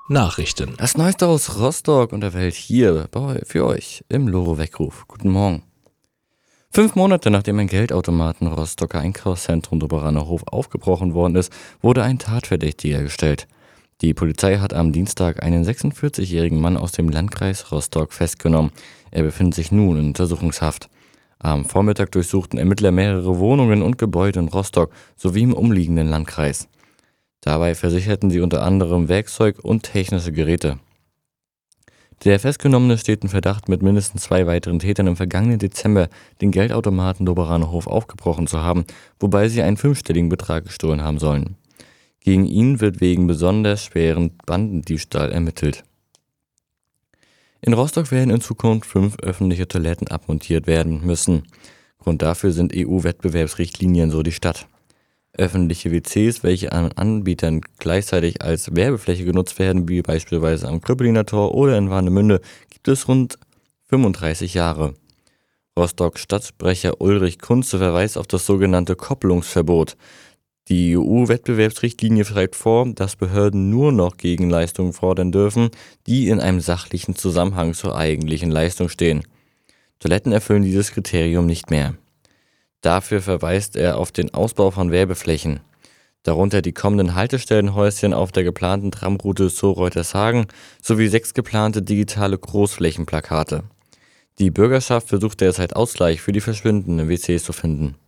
Nachrichten. Das Neueste aus Rostock und der Welt hier für euch im Loro-Weckruf. Guten Morgen. 5 Monate nachdem ein Geldautomaten Rostocker Einkaufszentrum Doberaner Hof aufgebrochen worden ist, wurde ein Tatverdächtiger gestellt. Die Polizei hat am Dienstag einen 46-jährigen Mann aus dem Landkreis Rostock festgenommen. Er befindet sich nun in Untersuchungshaft. Am Vormittag durchsuchten Ermittler mehrere Wohnungen und Gebäude in Rostock sowie im umliegenden Landkreis. Dabei versicherten sie unter anderem Werkzeug und technische Geräte. Der Festgenommene steht in Verdacht, mit mindestens 2 weiteren Tätern im vergangenen Dezember den Geldautomaten Doberaner Hof aufgebrochen zu haben, wobei sie einen 5-stelligen Betrag gestohlen haben sollen. Gegen ihn wird wegen besonders schweren Bandendiebstahl ermittelt. In Rostock werden in Zukunft 5 öffentliche Toiletten abmontiert werden müssen. Grund dafür sind EU-Wettbewerbsrichtlinien, so die Stadt. Öffentliche WCs, welche an Anbietern gleichzeitig als Werbefläche genutzt werden, wie beispielsweise am Kröpeliner Tor oder in Warnemünde, gibt es rund 35 Jahre. Rostock Stadtsprecher Ulrich Kunze verweist auf das sogenannte Kopplungsverbot. Die EU-Wettbewerbsrichtlinie schreibt vor, dass Behörden nur noch Gegenleistungen fordern dürfen, die in einem sachlichen Zusammenhang zur eigentlichen Leistung stehen. Toiletten erfüllen dieses Kriterium nicht mehr. Dafür verweist er auf den Ausbau von Werbeflächen, darunter die kommenden Haltestellenhäuschen auf der geplanten Tramroute Zoo-Reutershagen sowie 6 geplante digitale Großflächenplakate. Die Bürgerschaft versucht derzeit Ausgleich für die verschwindenden WCs zu finden.